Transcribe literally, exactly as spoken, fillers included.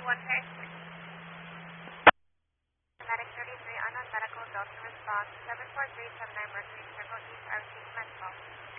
one pair. Medic thirty-three, unknown medical, Delta response, seven four three seven nine Mercury Circle East, I received my call.